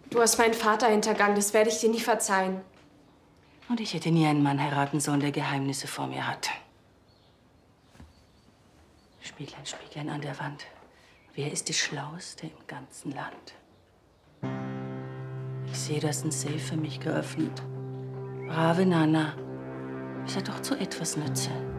Du hast meinen Vater hintergangen, das werde ich dir nie verzeihen. Und ich hätte nie einen Mann heiraten sollen, der Geheimnisse vor mir hat. Spieglein, Spieglein an der Wand. Wer ist die Schlauste im ganzen Land? Ich sehe, du hast ein Safe für mich geöffnet. Brave Nana. Ist ja doch zu etwas nütze.